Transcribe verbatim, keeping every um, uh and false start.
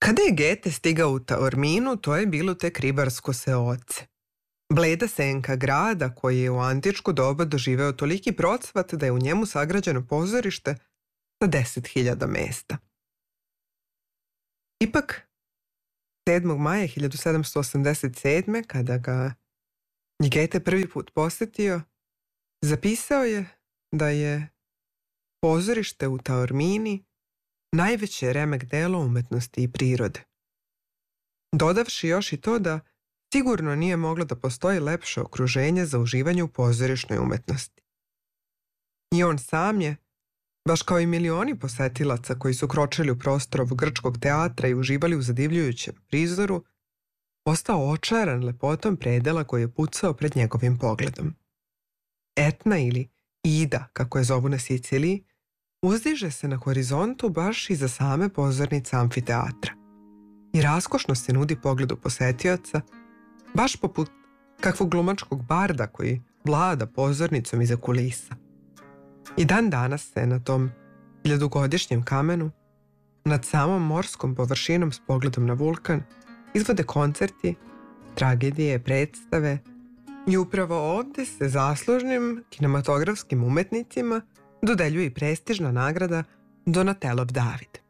Kada je Gete stigao u Taorminu, to je bilo tek ribarsko seoce. Bleda senka grada koji je u antičko doba doživeo toliki procvat da je u njemu sagrađeno pozorište sa deset hiljada mesta. Ipak, sedmog maja hiljadu sedamsto osamdeset sedme. kada ga Gete prvi put posetio, zapisao je da je pozorište u Taormini najveće remek delo umetnosti i prirode. Dodavši još i to da sigurno nije moglo da postoji lepše okruženje za uživanje u pozorišnoj umetnosti. I on sam je, baš kao i milioni posetilaca koji su kročili u prostor ovog grčkog teatra i uživali u zadivljujućem prizoru, ostao očaran lepotom predela koji je pucao pred njegovim pogledom. Etna ili Ida, kako je zovu na Siciliji, uzdiže se na horizontu baš iza same pozornice amfiteatra i raskošno se nudi pogledu posetioca, baš poput kakvog glumačkog barda koji vlada pozornicom iza kulisa. I dan danas se na tom hiljadugodišnjem kamenu, nad samom morskom površinom s pogledom na vulkan, izvode koncerti, tragedije, predstave i upravo ovde se zaslužnim kinematografskim umetnicima dodeljuje i prestižna nagrada Donatelov David.